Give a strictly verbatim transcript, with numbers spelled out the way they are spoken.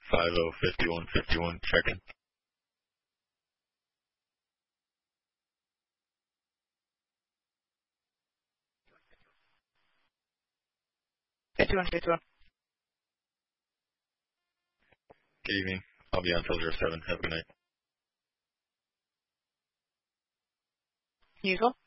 five oh fifty-one fifty-one, check-in. fifty-one fifty-one. Good evening. I'll be on till zero seven. Have a good night. Usual.